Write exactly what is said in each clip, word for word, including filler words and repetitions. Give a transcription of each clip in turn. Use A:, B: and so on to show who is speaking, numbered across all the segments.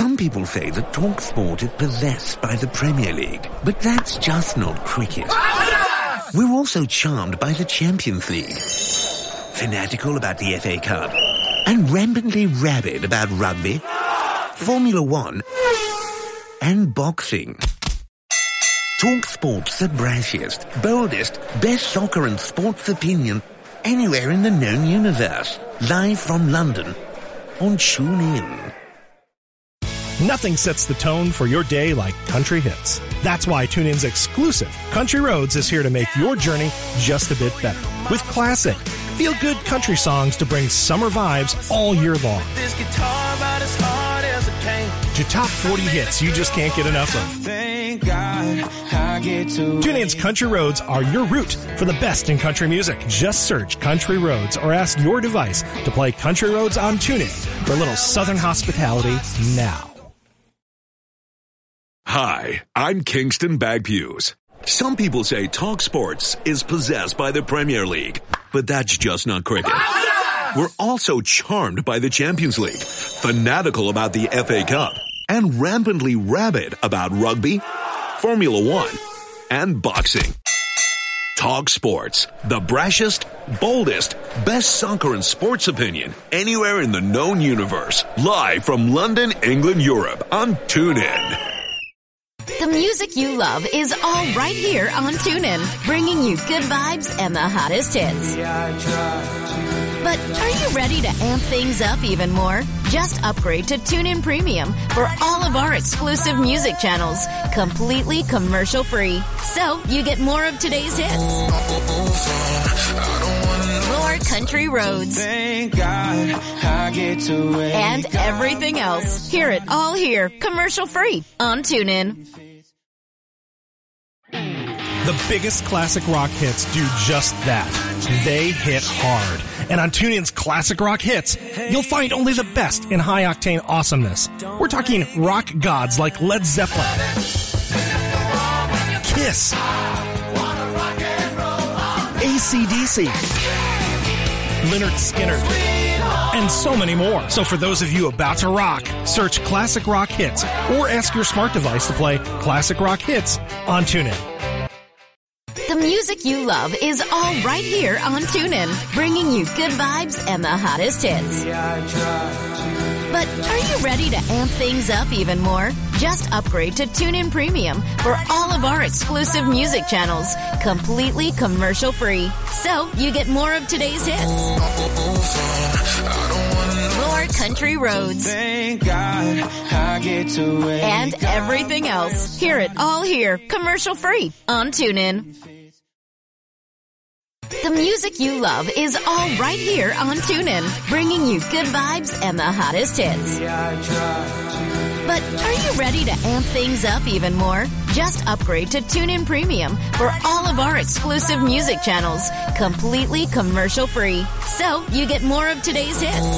A: Some people say that TalkSport is possessed by the Premier League, but that's just not cricket. We're also charmed by the Champions League, fanatical about the F A Cup, and rampantly rabid about rugby, Formula One, and boxing. TalkSport's the brashiest, boldest, best soccer and sports opinion anywhere in the known universe. Live from London on TuneIn.
B: Nothing sets the tone for your day like country hits. That's why TuneIn's exclusive Country Roads is here to make your journey just a bit better. With classic, feel-good country songs to bring summer vibes all year long. This guitar about as hard as it came. To top forty hits you just can't get enough of. Thank God I get to TuneIn's Country Roads are your route for the best in country music. Just search Country Roads or ask your device to play Country Roads on TuneIn for a little Southern hospitality now.
C: Hi, I'm Kingston Bagpues. Some people say Talk Sports is possessed by the Premier League, but that's just not cricket. We're also charmed by the Champions League, fanatical about the F A Cup, and rampantly rabid about rugby, Formula One, and boxing. Talk Sports, the brashest, boldest, best soccer and sports opinion anywhere in the known universe. Live from London, England, Europe on TuneIn.
D: The music you love is all right here on TuneIn, bringing you good vibes and the hottest hits. But are you ready to amp things up even more? Just upgrade to TuneIn Premium for all of our exclusive music channels, completely commercial-free. So you get more of today's hits. More country roads. Thank God I get to and everything else. Hear it all here, commercial-free on TuneIn.
B: The biggest classic rock hits do just that. They hit hard. And on TuneIn's Classic Rock Hits, you'll find only the best in high-octane awesomeness. We're talking rock gods like Led Zeppelin, Kiss, A C D C, Lynyrd Skynyrd, and so many more. So for those of you about to rock, search Classic Rock Hits or ask your smart device to play Classic Rock Hits on TuneIn.
D: The music you love is all right here on TuneIn, bringing you good vibes and the hottest hits. But are you ready to amp things up even more? Just upgrade to TuneIn Premium for all of our exclusive music channels, completely commercial-free. So you get more of today's hits. More country roads. Thank God I get to and everything else. Hear it all here, commercial-free on TuneIn. The music you love is all right here on TuneIn, bringing you good vibes and the hottest hits. But are you ready to amp things up even more? Just upgrade to TuneIn Premium for all of our exclusive music channels, completely commercial-free. So you get more of today's hits.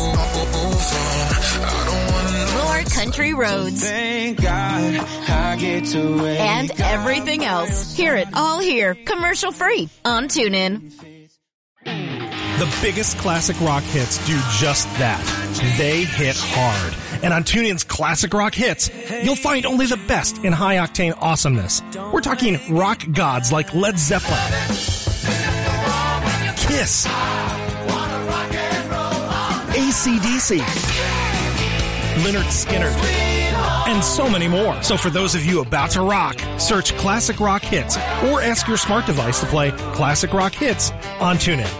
D: More country roads. Thank God I get to and everything else. Hear it all here, commercial-free on TuneIn.
B: The biggest classic rock hits do just that. They hit hard. And on TuneIn's Classic Rock Hits, you'll find only the best in high-octane awesomeness. We're talking rock gods like Led Zeppelin, Kiss, A C D C, Lynyrd Skynyrd, and so many more. So for those of you about to rock, search Classic Rock Hits or ask your smart device to play Classic Rock Hits on TuneIn.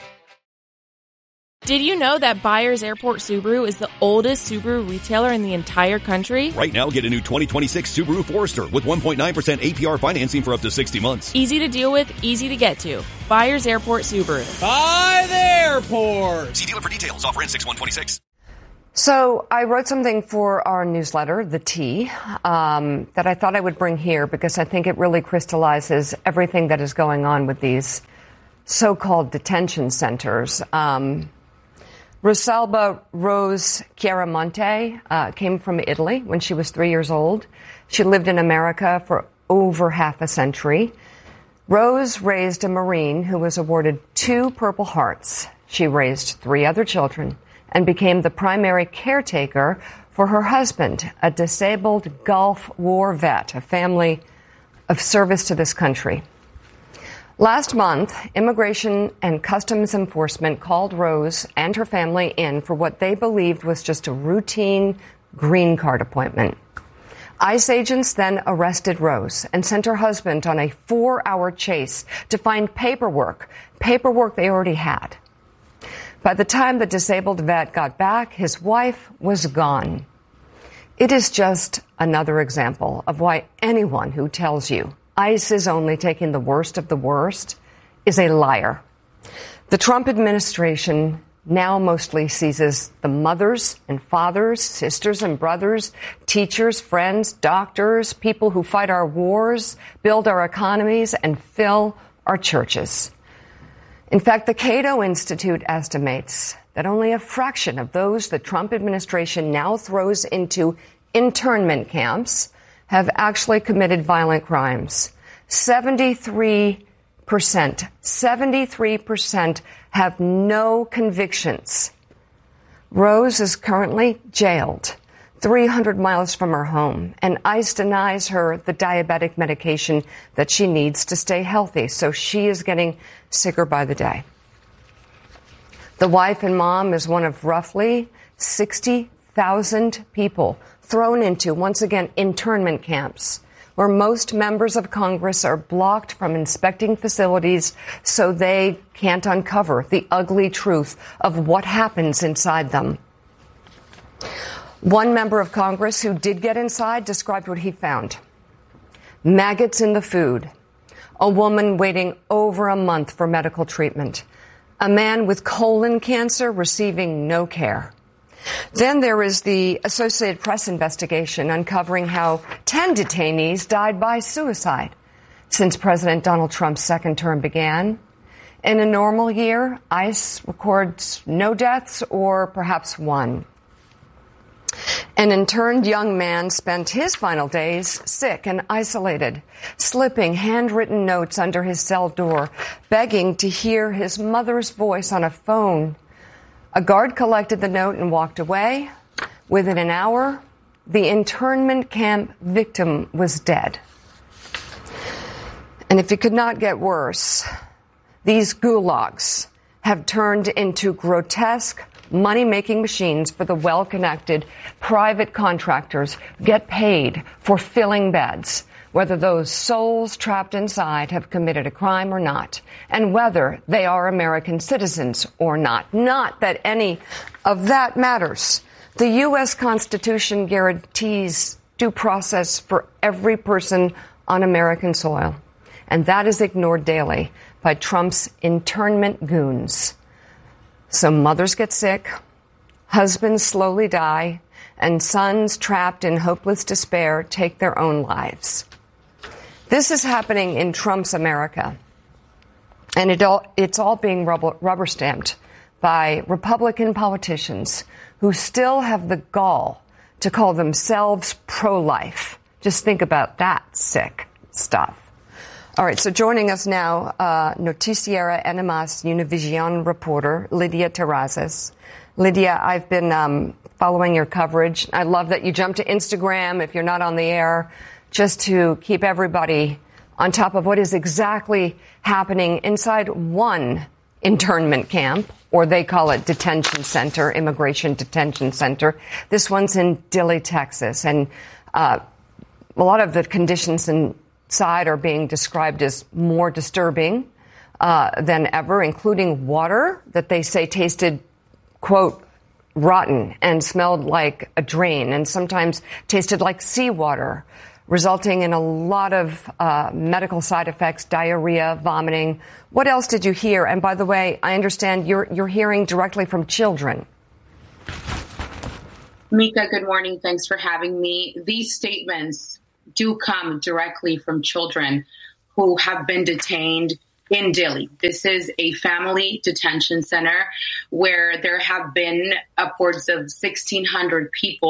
E: Did you know that Byers Airport Subaru is the oldest Subaru retailer in the entire country?
F: Right now, get a new twenty twenty-six Subaru Forester with one point nine percent A P R financing for up to sixty months.
E: Easy to deal with, easy to get to. Byers Airport Subaru.
G: By the airport!
F: See dealer for details. Offer in six one twenty-six.
H: So I wrote something for our newsletter, The Tea, um, that I thought I would bring here because I think it really crystallizes everything that is going on with these so-called detention centers. Um, Rosalba Rose Chiaramonte uh, came from Italy when she was three years old. She lived in America for over half a century. Rose raised a Marine who was awarded two Purple Hearts. She raised three other children and became the primary caretaker for her husband, a disabled Gulf War vet, a family of service to this country. Last month, Immigration and Customs Enforcement called Rose and her family in for what they believed was just a routine green card appointment. ICE agents then arrested Rose and sent her husband on a four-hour chase to find paperwork, paperwork they already had. By the time the disabled vet got back, his wife was gone. It is just another example of why anyone who tells you ICE is only taking the worst of the worst is a liar. The Trump administration now mostly seizes the mothers and fathers, sisters and brothers, teachers, friends, doctors, people who fight our wars, build our economies, and fill our churches. In fact, the Cato Institute estimates that only a fraction of those the Trump administration now throws into internment camps have actually committed violent crimes. seventy-three percent, seventy-three percent have no convictions. Rose is currently jailed three hundred miles from her home, and ICE denies her the diabetic medication that she needs to stay healthy, so she is getting sicker by the day. The wife and mom is one of roughly sixty thousand people thrown into, once again, internment camps, where most members of Congress are blocked from inspecting facilities so they can't uncover the ugly truth of what happens inside them. One member of Congress who did get inside described what he found. Maggots in the food. A woman waiting over a month for medical treatment. A man with colon cancer receiving no care. Then there is the Associated Press investigation uncovering how ten detainees died by suicide since President Donald Trump's second term began. In a normal year, ICE records no deaths or perhaps one. An interned young man spent his final days sick and isolated, slipping handwritten notes under his cell door, begging to hear his mother's voice on a phone. A guard collected the note and walked away. Within an hour, the internment camp victim was dead. And if it could not get worse, these gulags have turned into grotesque money-making machines for the well-connected private contractors who get paid for filling beds, whether those souls trapped inside have committed a crime or not, and whether they are American citizens or not. Not that any of that matters. The U S Constitution guarantees due process for every person on American soil, and that is ignored daily by Trump's internment goons. So mothers get sick, husbands slowly die, and sons trapped in hopeless despair take their own lives. This is happening in Trump's America, and it all, it's all being rubber, rubber stamped by Republican politicians who still have the gall to call themselves pro-life. Just think about that sick stuff. All right, so joining us now, uh, Noticiera N M S Univision reporter Lydia Terrazas. Lydia, I've been um, following your coverage. I love that you jump to Instagram if you're not on the air, just to keep everybody on top of what is exactly happening inside one internment camp, or they call it detention center, immigration detention center. This one's in Dilley, Texas, and uh, a lot of the conditions inside are being described as more disturbing uh, than ever, including water that they say tasted, quote, rotten and smelled like a drain, and sometimes tasted like seawater, resulting in a lot of uh, medical side effects, diarrhea, vomiting. What else did you hear? And by the way, I understand you're you're hearing directly from children.
I: Mika, good morning. Thanks for having me. These statements do come directly from children who have been detained in Dilley. This is a family detention center where there have been upwards of sixteen hundred people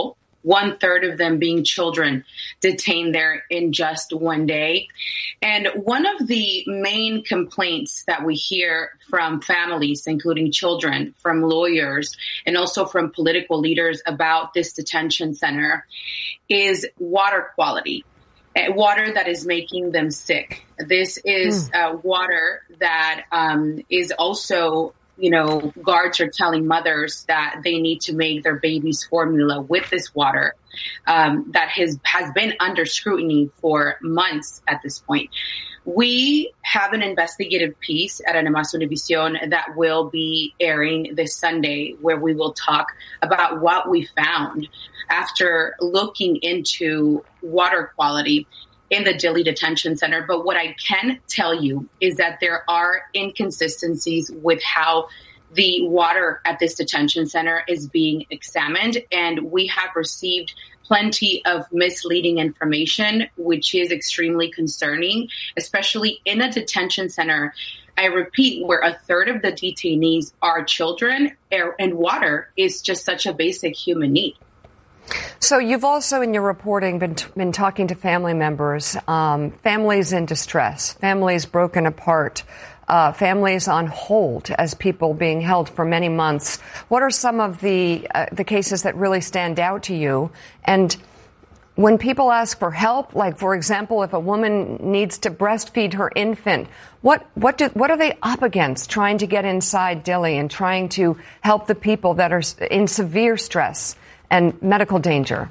I: one third of them being children detained there in just one day. And one of the main complaints that we hear from families, including children, from lawyers, and also from political leaders about this detention center is water quality. Water that is making them sick. This is mm. uh, water that um, is also, you know, guards are telling mothers that they need to make their baby's formula with this water um, that has, has been under scrutiny for months at this point. We have an investigative piece at Animas Univision that will be airing this Sunday, where we will talk about what we found after looking into water quality in the Dilley Detention Center. But what I can tell you is that there are inconsistencies with how the water at this detention center is being examined, and we have received plenty of misleading information, which is extremely concerning, especially in a detention center. I repeat, where a third of the detainees are children, air and water is just such a basic human need.
H: So you've also, in your reporting, been been talking to family members, um, families in distress, families broken apart, uh, families on hold as people being held for many months. What are some of the uh, the cases that really stand out to you? And when people ask for help, like, for example, if a woman needs to breastfeed her infant, what what do what are they up against trying to get inside Dilley and trying to help the people that are in severe stress and medical danger?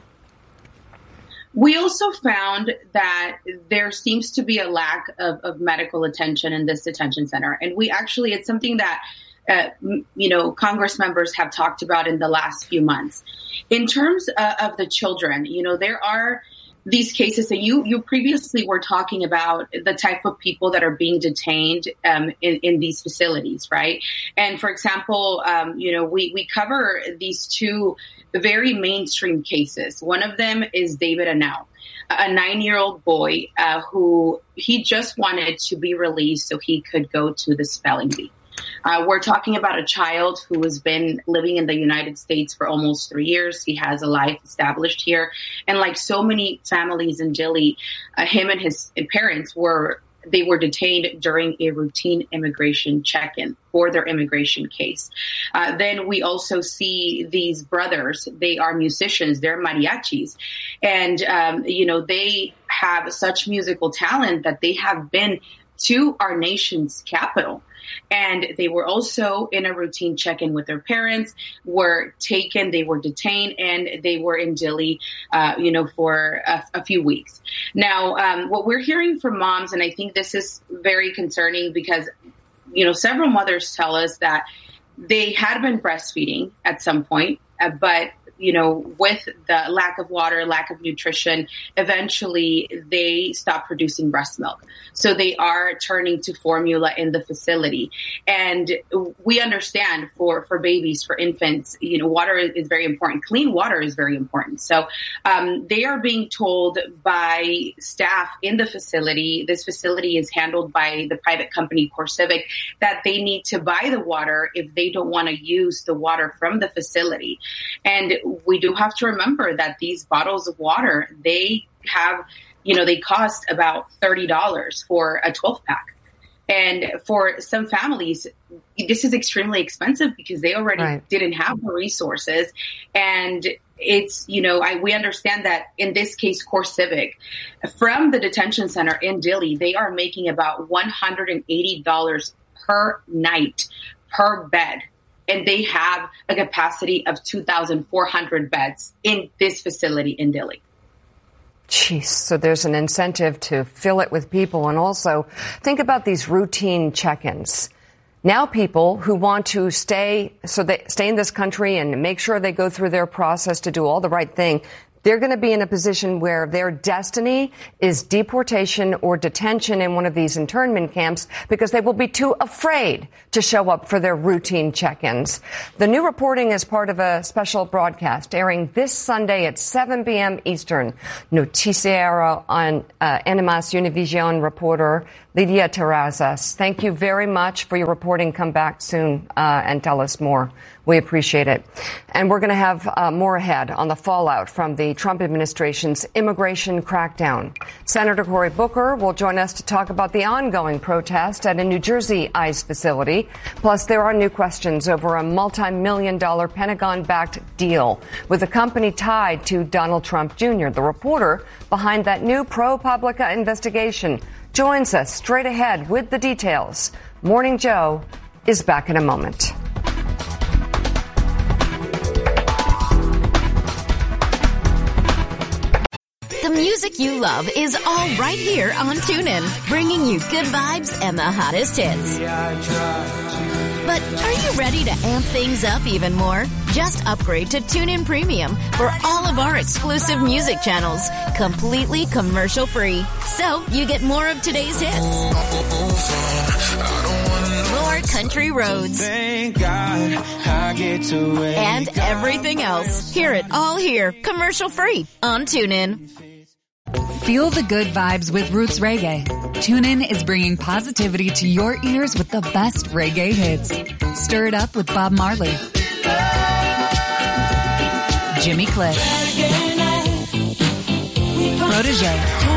I: We also found that there seems to be a lack of, of medical attention in this detention center. And we actually, it's something that, uh, you know, Congress members have talked about in the last few months. In terms uh, of the children, you know, there are these cases that you, you previously were talking about, the type of people that are being detained um, in, in these facilities, right? And for example, um, you know, we, we cover these two very mainstream cases. One of them is David Anel, a nine-year-old boy uh, who he just wanted to be released so he could go to the spelling bee. Uh, we're talking about a child who has been living in the United States for almost three years. He has a life established here. And like so many families in Dilley, uh, him and his parents were they were detained during a routine immigration check-in for their immigration case. Uh, then we also see these brothers. They are musicians. They're mariachis. And, um, you know, they have such musical talent that they have been to our nation's capital. And they were also in a routine check-in with their parents, were taken, they were detained, and they were in Dilley, uh, you know, for a, a few weeks. Now, um, what we're hearing from moms, and I think this is very concerning because, you know, several mothers tell us that they had been breastfeeding at some point, uh, but you know, with the lack of water, lack of nutrition, eventually they stop producing breast milk. So they are turning to formula in the facility. And we understand for, for babies, for infants, you know, water is very important. Clean water is very important. So um, they are being told by staff in the facility, this facility is handled by the private company CoreCivic, that they need to buy the water if they don't want to use the water from the facility. And we do have to remember that these bottles of water, they have, you know, they cost about thirty dollars for a twelve pack. And for some families, this is extremely expensive because they already right. didn't have the resources. And it's, you know, I, we understand that in this case, CoreCivic, from the detention center in Dilley, they are making about one hundred eighty dollars per night per bed. And they have a capacity of two thousand four hundred beds in this facility in Dilley.
H: Jeez, so there's an incentive to fill it with people. And also, think about these routine check-ins. Now people who want to stay, so they stay in this country and make sure they go through their process to do all the right thing, they're going to be in a position where their destiny is deportation or detention in one of these internment camps because they will be too afraid to show up for their routine check-ins. The new reporting is part of a special broadcast airing this Sunday at seven p.m. Eastern. Noticiero on uh, Animas Univision reporter Lydia Terrazas. Thank you very much for your reporting. Come back soon uh, and tell us more. We appreciate it. And we're going to have uh, more ahead on the fallout from the Trump administration's immigration crackdown. Senator Cory Booker will join us to talk about the ongoing protest at a New Jersey ICE facility. Plus, there are new questions over a multi-million dollar Pentagon-backed deal with a company tied to Donald Trump Junior The reporter behind that new ProPublica investigation joins us straight ahead with the details. Morning Joe is back in a moment.
D: The music you love is all right here on TuneIn, bringing you good vibes and the hottest hits. But are you ready to amp things up even more? Just upgrade to TuneIn Premium for all of our exclusive music channels, completely commercial-free. So you get more of today's hits, more country roads,
J: Thank God I get to wake
D: and everything else. Hear it all here, commercial-free on TuneIn.
K: Feel the good vibes with Roots Reggae. TuneIn is bringing positivity to your ears with the best reggae hits. Stir it up with Bob Marley, Jimmy Cliff, Protege,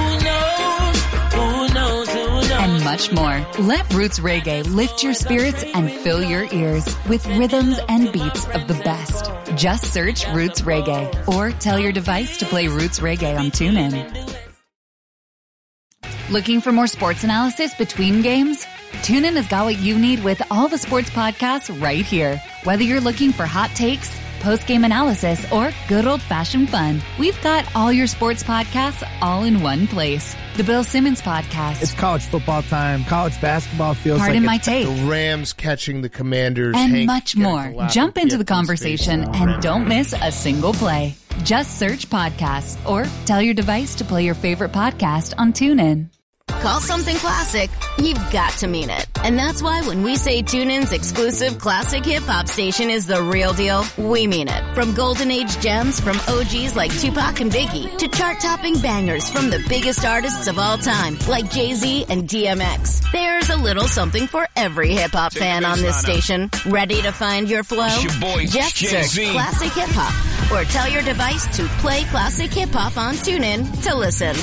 K: and much more. Let Roots Reggae lift your spirits and fill your ears with rhythms and beats of the best. Just search Roots Reggae or tell your device to play Roots Reggae on TuneIn. Looking for more sports analysis between games? TuneIn has got what you need with all the sports podcasts right here. Whether you're looking for hot takes, post-game analysis, or good old-fashioned fun, we've got all your sports podcasts all in one place. The Bill Simmons Podcast.
L: It's college football time. College basketball feels
K: Pardon
L: like
K: my
L: it's
K: take.
L: the Rams catching the Commanders.
K: And
L: Hank
K: much more. Jump into the conversation and don't miss a single play. Just search podcasts or tell your device to play your favorite podcast on TuneIn.
D: Call something classic, you've got to mean it. And that's why when we say TuneIn's exclusive classic hip-hop station is the real deal, we mean it. From golden age gems from O Gs like Tupac and Biggie to chart-topping bangers from the biggest artists of all time like Jay-Z and D M X. There's a little something for every hip-hop fan on this station. Ready to find your flow?
J: Your boy,
D: Just
J: Jay-Z.
D: search classic hip-hop or tell your device to play classic hip-hop on TuneIn to listen.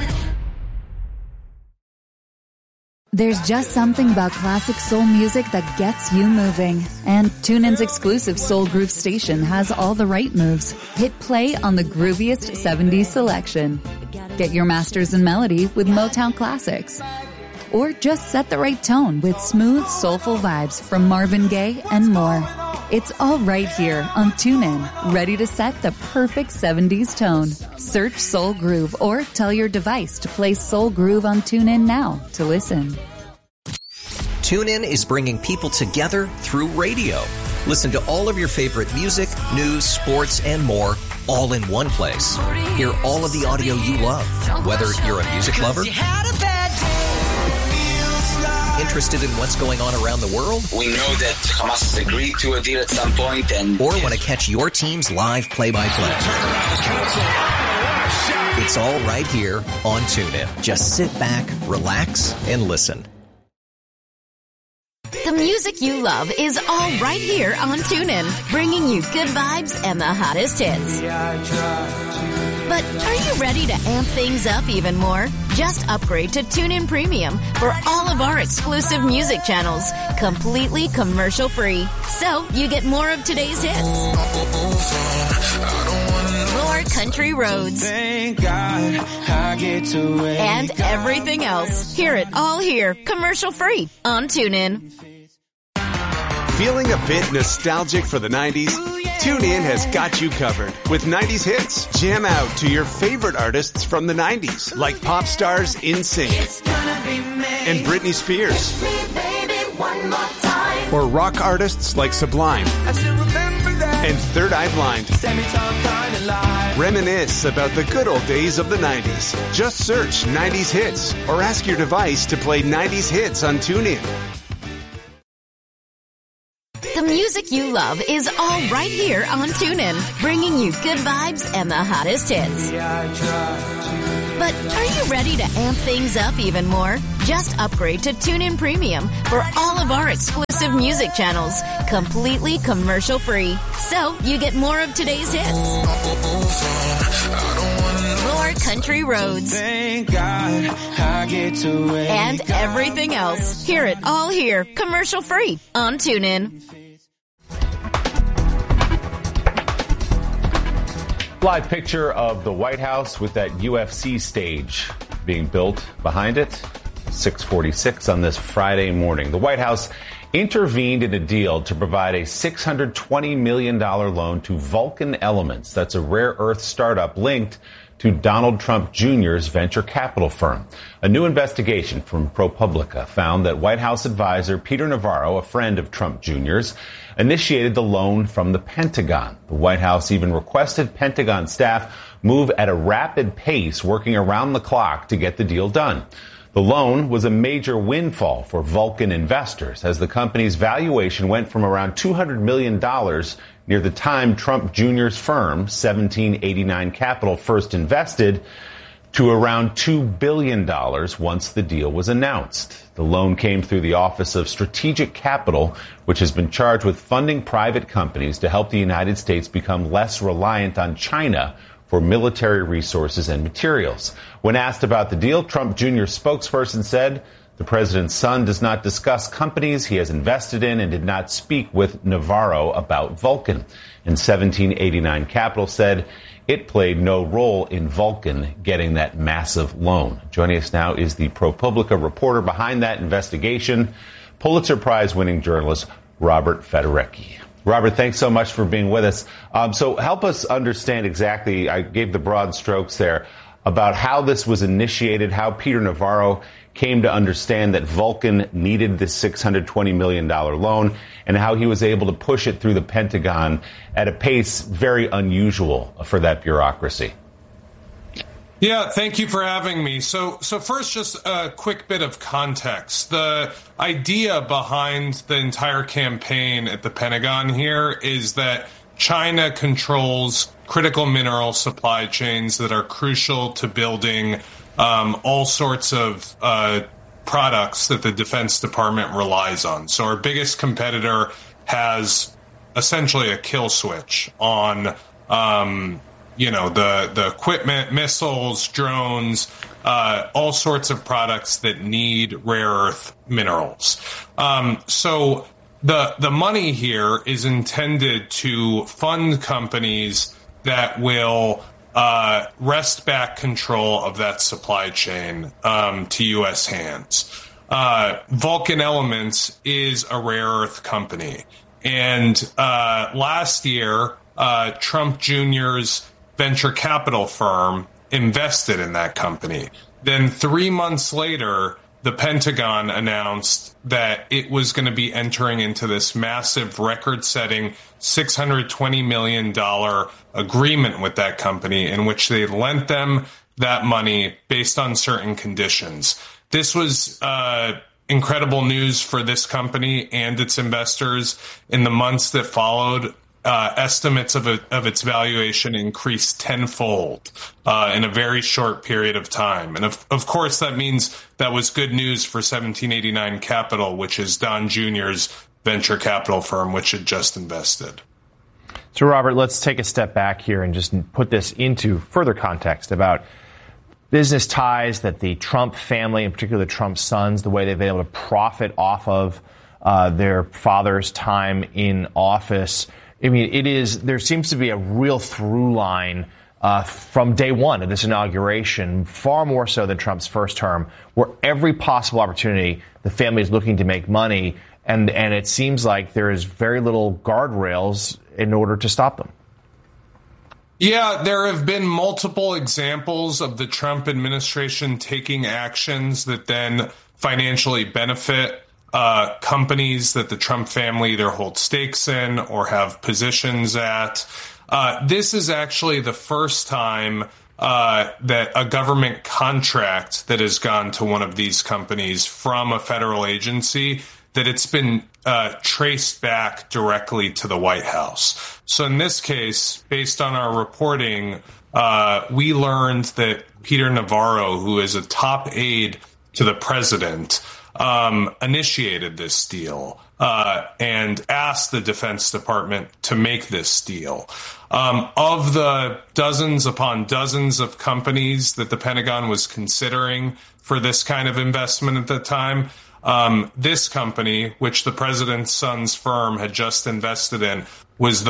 K: There's just something about classic soul music that gets you moving. And TuneIn's exclusive Soul Groove station has all the right moves. Hit play on the grooviest seventies selection. Get your masters in melody with Motown classics. Or just set the right tone with smooth, soulful vibes from Marvin Gaye and more. It's all right here on TuneIn, ready to set the perfect seventies tone. Search Soul Groove or tell your device to play Soul Groove on TuneIn now to listen.
M: TuneIn is bringing people together through radio. Listen to all of your favorite music, news, sports, and more all in one place. Hear all of the audio you love, whether you're a music lover, interested in what's going on around the world?
N: We know that Hamas has agreed to a deal at some point, and
M: or want to catch your team's live play-by-play. It's all right here on TuneIn. Just sit back, relax, and listen.
D: The music you love is all right here on TuneIn, bringing you good vibes and the hottest hits. But are you ready to amp things up even more? Just upgrade to TuneIn Premium for all of our exclusive music channels, completely commercial-free. So you get more of today's hits, more country roads,
J: Thank God I get to wake
D: and everything else. Hear it all here, commercial-free on TuneIn.
O: Feeling a bit nostalgic for the nineties? TuneIn has got you covered with nineties hits. Jam out to your favorite artists from the nineties, like pop stars NSYNC and Britney Spears, or rock artists like Sublime and Third Eye Blind. Reminisce about the good old days of the nineties. Just search nineties hits or ask your device to play nineties hits on TuneIn.
D: The music you love is all right here on TuneIn, bringing you good vibes and the hottest hits. But are you ready to amp things up even more? Just upgrade to TuneIn Premium for all of our exclusive music channels, completely commercial-free. So you get more of today's hits, more country roads,
J: Thank God I get to wake
D: and everything else. Hear it all here, commercial-free on TuneIn.
P: Live picture of the White House with that U F C stage being built behind it. six forty-six on this Friday morning. The White House intervened in a deal to provide a six hundred twenty million dollars loan to Vulcan Elements. That's a rare earth startup linked to Donald Trump Junior's venture capital firm. A new investigation from ProPublica found that White House advisor Peter Navarro, a friend of Trump Junior's, initiated the loan from the Pentagon. The White House even requested Pentagon staff move at a rapid pace, working around the clock to get the deal done. The loan was a major windfall for Vulcan investors, as the company's valuation went from around two hundred million dollars near the time Trump Junior's firm, seventeen eighty-nine Capital, first invested, to around two billion dollars once the deal was announced. The loan came through the Office of Strategic Capital, which has been charged with funding private companies to help the United States become less reliant on China for military resources and materials. When asked about the deal, Trump Junior's spokesperson said the president's son does not discuss companies he has invested in and did not speak with Navarro about Vulcan. And seventeen eighty-nine Capital said it played no role in Vulcan getting that massive loan. Joining us now is the ProPublica reporter behind that investigation, Pulitzer Prize-winning journalist Robert Federecki. Robert, thanks so much for being with us. Um, so help us understand exactly, I gave the broad strokes there, about how this was initiated, how Peter Navarro came to understand that Vulcan needed this six hundred twenty million dollars loan, and how he was able to push it through the Pentagon at a pace very unusual for that bureaucracy.
Q: Yeah, thank you for having me. So, so first, just a quick bit of context. The idea behind the entire campaign at the Pentagon here is that China controls critical mineral supply chains that are crucial to building um, all sorts of uh, products that the Defense Department relies on. So our biggest competitor has essentially a kill switch on um you know, the, the equipment, missiles, drones, uh, all sorts of products that need rare earth minerals. Um, so the the money here is intended to fund companies that will uh, wrest back control of that supply chain um, to U S hands. Uh, Vulcan Elements is a rare earth company. And uh, last year, uh, Trump Junior's venture capital firm invested in that company. Then three months later, the Pentagon announced that it was going to be entering into this massive record-setting six hundred twenty million dollars agreement with that company in which they lent them that money based on certain conditions. This was uh, incredible news for this company and its investors. In the months that followed, Uh, estimates of, a, of its valuation increased tenfold uh, in a very short period of time. And of, of course, that means that was good news for seventeen eighty-nine Capital, which is Don Junior's venture capital firm, which had just invested.
R: So, Robert, let's take a step back here and just put this into further context about business ties that the Trump family, in particular the Trump sons, the way they've been able to profit off of uh, their father's time in office. I mean, it is, there seems to be a real through line uh, from day one of this inauguration, far more so than Trump's first term, where every possible opportunity the family is looking to make money, and, and it seems like there is very little guardrails in order to stop them.
Q: Yeah, there have been multiple examples of the Trump administration taking actions that then financially benefit Uh, companies that the Trump family either hold stakes in or have positions at. Uh, this is actually the first time uh, that a government contract that has gone to one of these companies from a federal agency that it's been uh, traced back directly to the White House. So in this case, based on our reporting, uh, we learned that Peter Navarro, who is a top aide to the president, um, initiated this deal uh, and asked the Defense Department to make this deal. Um, of the dozens upon dozens of companies that the Pentagon was considering for this kind of investment at the time, um, this company, which the president's son's firm had just invested in, was the